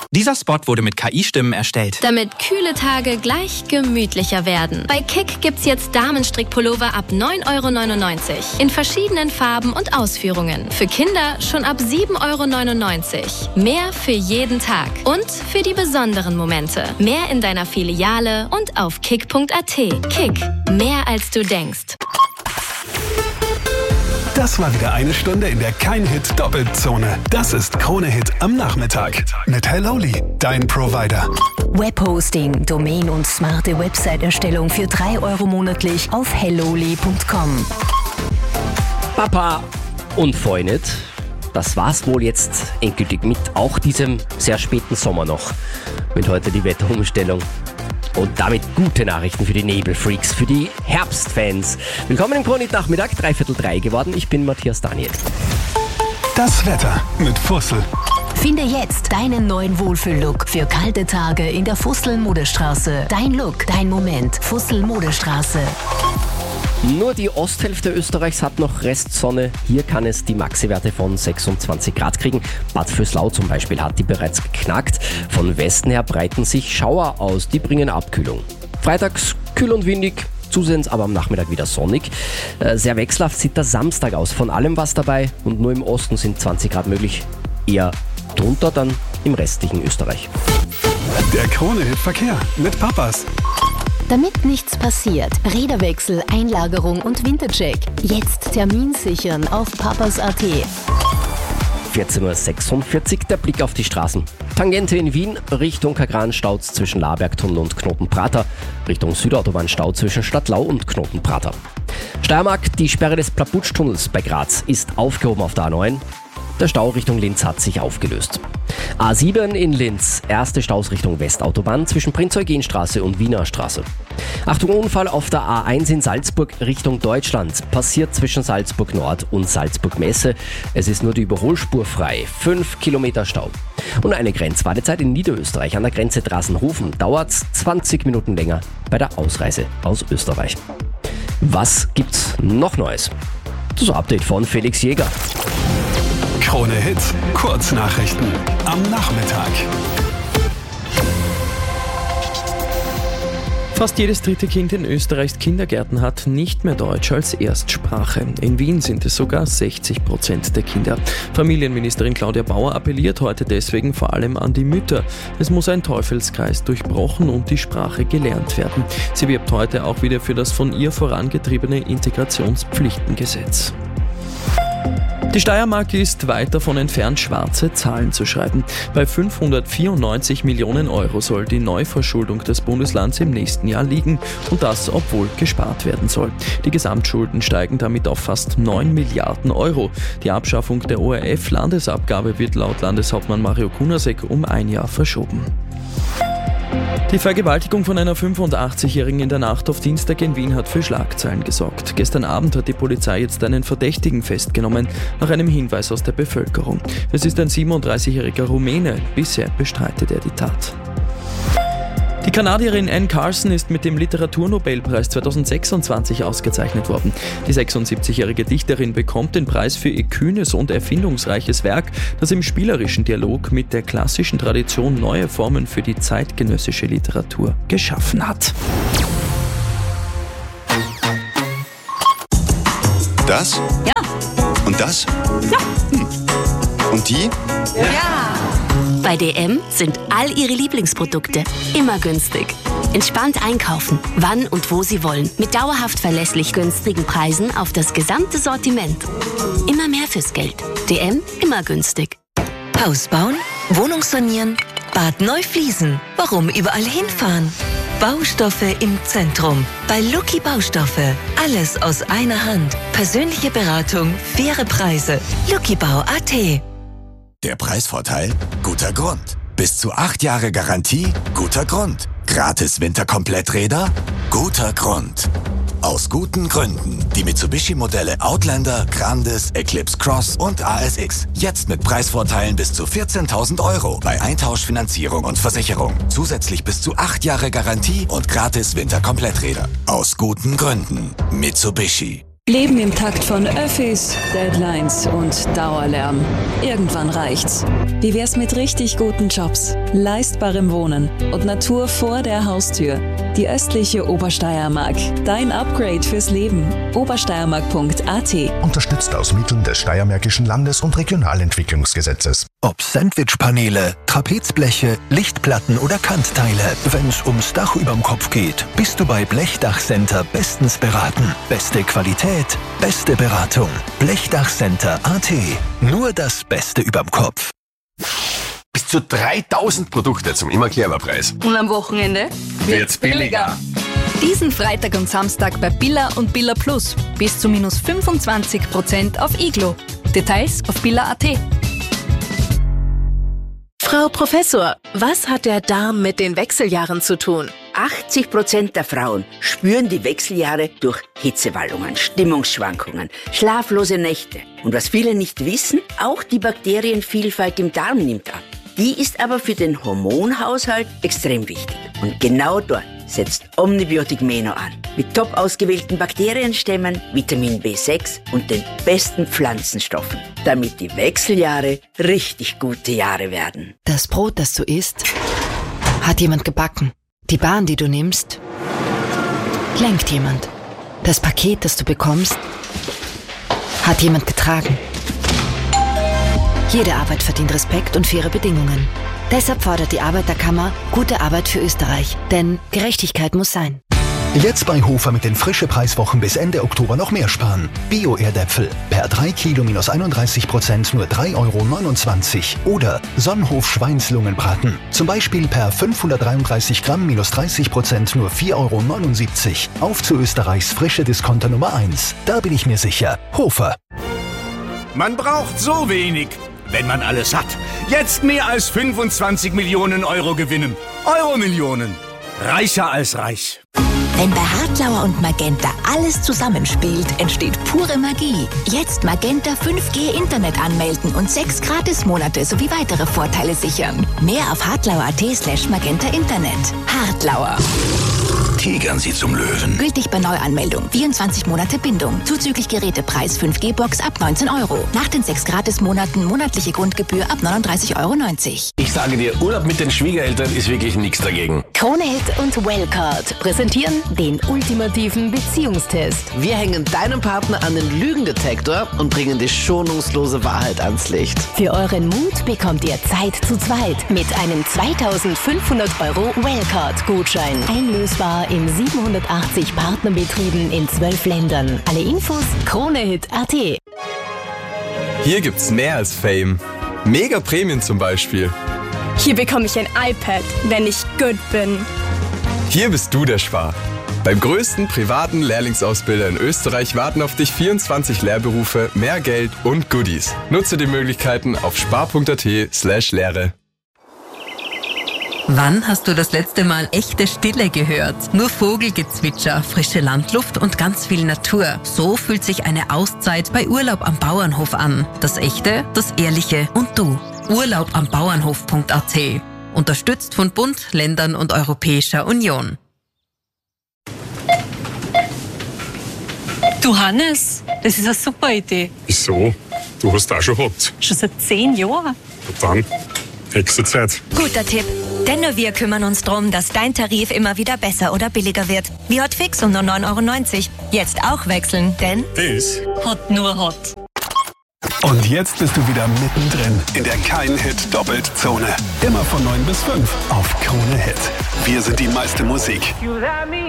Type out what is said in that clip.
Dieser Spot wurde mit KI-Stimmen erstellt. Damit kühle Tage gleich gemütlicher werden. Bei Kick gibt's jetzt Damenstrickpullover ab 9,99 € in verschiedenen Farben und Ausführungen. Für Kinder schon ab 7,99 €. Mehr für jeden Tag und für die besonderen Momente. Mehr in deiner Filiale und auf kick.at. Kick, mehr als du denkst. Das war wieder eine Stunde in der Kein-Hit-Doppelzone. Das ist Krone-Hit am Nachmittag. Mit Helloli, dein Provider. Webhosting, Domain- und smarte Website-Erstellung für 3 € monatlich auf helloli.com. Papa und Freundin, das war's wohl jetzt endgültig mit auch diesem sehr späten Sommer noch. Mit heute die Wetterumstellung. Und damit gute Nachrichten für die Nebelfreaks, für die Herbstfans. Willkommen im Krone-Hit-Nachmittag, 3:15 geworden. Ich bin Matthias Daniel. Das Wetter mit Fussel. Finde jetzt deinen neuen Wohlfühl-Look für kalte Tage in der Fussel-Modestraße. Dein Look, dein Moment. Fussel-Modestraße. Nur die Osthälfte Österreichs hat noch Restsonne. Hier kann es die Maxi-Werte von 26 Grad kriegen. Bad Vöslau zum Beispiel hat die bereits geknackt. Von Westen her breiten sich Schauer aus, die bringen Abkühlung. Freitags kühl und windig, zusehends aber am Nachmittag wieder sonnig. Sehr wechselhaft sieht der Samstag aus. Von allem was dabei und nur im Osten sind 20 Grad möglich. Eher drunter dann im restlichen Österreich. Der Krone-Hit-Verkehr mit Papas. Damit nichts passiert, Räderwechsel, Einlagerung und Wintercheck. Jetzt Termin sichern auf papas.at. 14:46 Uhr, der Blick auf die Straßen. Tangente in Wien, Richtung Kagran staut zwischen Labergtunnel und Knotenprater. Richtung Südautobahn Stau zwischen Stadtlau und Knotenprater. Steiermark, die Sperre des Plaputschtunnels bei Graz ist aufgehoben auf der A9. Der Stau Richtung Linz hat sich aufgelöst. A7 in Linz, erste Staus Richtung Westautobahn zwischen Prinz-Eugen-Straße und Wiener Straße. Achtung, Unfall auf der A1 in Salzburg Richtung Deutschland. Passiert zwischen Salzburg Nord und Salzburg Messe. Es ist nur die Überholspur frei. 5 Kilometer Stau. Und eine Grenzwartezeit in Niederösterreich an der Grenze Drasenhofen dauert 20 Minuten länger bei der Ausreise aus Österreich. Was gibt's noch Neues? Das Update von Felix Jäger. Krone-Hit, Kurznachrichten am Nachmittag. Fast jedes dritte Kind in Österreichs Kindergärten hat nicht mehr Deutsch als Erstsprache. In Wien sind es sogar 60% der Kinder. Familienministerin Claudia Bauer appelliert heute deswegen vor allem an die Mütter. Es muss ein Teufelskreis durchbrochen und die Sprache gelernt werden. Sie wirbt heute auch wieder für das von ihr vorangetriebene Integrationspflichtengesetz. Die Steiermark ist weit davon entfernt, schwarze Zahlen zu schreiben. Bei 594 Millionen € soll die Neuverschuldung des Bundeslands im nächsten Jahr liegen und das, obwohl gespart werden soll. Die Gesamtschulden steigen damit auf fast 9 Milliarden €. Die Abschaffung der ORF-Landesabgabe wird laut Landeshauptmann Mario Kunasek um ein Jahr verschoben. Die Vergewaltigung von einer 85-Jährigen in der Nacht auf Dienstag in Wien hat für Schlagzeilen gesorgt. Gestern Abend hat die Polizei jetzt einen Verdächtigen festgenommen, nach einem Hinweis aus der Bevölkerung. Es ist ein 37-jähriger Rumäne. Bisher bestreitet er die Tat. Die Kanadierin Anne Carson ist mit dem Literaturnobelpreis 2026 ausgezeichnet worden. Die 76-jährige Dichterin bekommt den Preis für ihr kühnes und erfindungsreiches Werk, das im spielerischen Dialog mit der klassischen Tradition neue Formen für die zeitgenössische Literatur geschaffen hat. Das? Ja. Und das? Ja. Und die? Ja. Bei DM sind all Ihre Lieblingsprodukte immer günstig. Entspannt einkaufen, wann und wo Sie wollen. Mit dauerhaft verlässlich günstigen Preisen auf das gesamte Sortiment. Immer mehr fürs Geld. DM, immer günstig. Haus bauen, Wohnung sanieren, Bad neu fließen. Warum überall hinfahren? Baustoffe im Zentrum. Bei Lucky Baustoffe. Alles aus einer Hand. Persönliche Beratung, faire Preise. luckybau.at. Der Preisvorteil? Guter Grund. Bis zu 8 Jahre Garantie? Guter Grund. Gratis Winterkompletträder? Guter Grund. Aus guten Gründen. Die Mitsubishi-Modelle Outlander, Grandis, Eclipse Cross und ASX. Jetzt mit Preisvorteilen bis zu 14.000 € bei Eintauschfinanzierung und Versicherung. Zusätzlich bis zu 8 Jahre Garantie und gratis Winterkompletträder. Aus guten Gründen. Mitsubishi. Leben im Takt von Öffis, Deadlines und Dauerlärm. Irgendwann reicht's. Wie wär's mit richtig guten Jobs, leistbarem Wohnen und Natur vor der Haustür? Die östliche Obersteiermark. Dein Upgrade fürs Leben. Obersteiermark.at. Unterstützt aus Mitteln des Steiermärkischen Landes- und Regionalentwicklungsgesetzes. Ob Sandwichpaneele, Trapezbleche, Lichtplatten oder Kantteile. Wenn's ums Dach überm Kopf geht, bist du bei Blechdachcenter bestens beraten. Beste Qualität, beste Beratung. Blechdachcenter.at. Nur das Beste überm Kopf. Bis zu 3000 Produkte zum Immer-Clever-Preis. Und am Wochenende wird's billiger. Diesen Freitag und Samstag bei Billa und Billa Plus. Bis zu minus 25% auf Iglo. Details auf billa.at. Frau Professor, was hat der Darm mit den Wechseljahren zu tun? 80% der Frauen spüren die Wechseljahre durch Hitzewallungen, Stimmungsschwankungen, schlaflose Nächte. Und was viele nicht wissen, auch die Bakterienvielfalt im Darm nimmt ab. Die ist aber für den Hormonhaushalt extrem wichtig. Und genau dort setzt Omnibiotic Meno an. Mit top ausgewählten Bakterienstämmen, Vitamin B6 und den besten Pflanzenstoffen. Damit die Wechseljahre richtig gute Jahre werden. Das Brot, das du isst, hat jemand gebacken. Die Bahn, die du nimmst, lenkt jemand. Das Paket, das du bekommst, hat jemand getragen. Jede Arbeit verdient Respekt und faire Bedingungen. Deshalb fordert die Arbeiterkammer gute Arbeit für Österreich. Denn Gerechtigkeit muss sein. Jetzt bei Hofer mit den Frische-Preiswochen bis Ende Oktober noch mehr sparen. Bio-Erdäpfel per 3 Kilo minus 31% nur 3,29 €. Oder Sonnenhof Schweinslungenbraten. Zum Beispiel per 533 Gramm minus 30% nur 4,79 €. Auf zu Österreichs frische Discounter Nummer 1. Da bin ich mir sicher. Hofer. Man braucht so wenig, wenn man alles hat. Jetzt mehr als 25 Millionen Euro gewinnen. Euro-Millionen. Reicher als reich. Wenn bei Hartlauer und Magenta alles zusammenspielt, entsteht pure Magie. Jetzt Magenta 5G Internet anmelden und 6 Gratismonate sowie weitere Vorteile sichern. Mehr auf hartlauer.at/Magenta Internet. Hartlauer. Tigern Sie zum Löwen. Gültig bei Neuanmeldung. 24 Monate Bindung. Zuzüglich Gerätepreis 5G-Box ab 19 €. Nach den 6 Gratismonaten monatliche Grundgebühr ab 39,90 €. Ich sage dir, Urlaub mit den Schwiegereltern ist wirklich nichts dagegen. Kronehit und Wellcard präsentieren den ultimativen Beziehungstest. Wir hängen deinem Partner an den Lügendetektor und bringen die schonungslose Wahrheit ans Licht. Für euren Mut bekommt ihr Zeit zu zweit mit einem 2.500 € Wellcard-Gutschein. Einlösbar in 780 Partnerbetrieben in 12 Ländern. Alle Infos Kronehit.at. Hier gibt's mehr als Fame. Mega Prämien zum Beispiel. Hier bekomme ich ein iPad, wenn ich gut bin. Hier bist du der Spar. Beim größten privaten Lehrlingsausbilder in Österreich warten auf dich 24 Lehrberufe, mehr Geld und Goodies. Nutze die Möglichkeiten auf spar.at/Lehre. Wann hast du das letzte Mal echte Stille gehört? Nur Vogelgezwitscher, frische Landluft und ganz viel Natur. So fühlt sich eine Auszeit bei Urlaub am Bauernhof an. Das Echte, das Ehrliche und du. Urlaubambauernhof.at. Unterstützt von Bund, Ländern und Europäischer Union. Du Hannes, das ist eine super Idee. Wieso? Du hast auch schon gehabt. Schon seit 10 Jahren. Und dann, Hexenzeit. Guter Tipp. Denn nur wir kümmern uns darum, dass dein Tarif immer wieder besser oder billiger wird. Wie Hotfix um nur 9,90 €. Jetzt auch wechseln, denn das Hot nur Hot. Und jetzt bist du wieder mittendrin in der Kein-Hit-Doppeltzone. Immer von 9 bis 5 auf Krone Hit. Wir sind die meiste Musik.